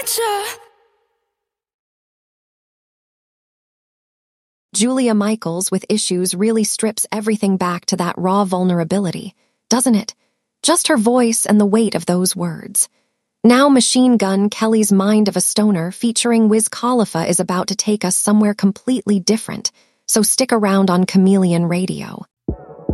gotcha. Julia Michaels with Issues really strips everything back to that raw vulnerability, doesn't it? Just her voice and the weight of those words. Now Machine Gun Kelly's Mind of a Stoner featuring Wiz Khalifa is about to take us somewhere completely different, so stick around on Chameleon Radio.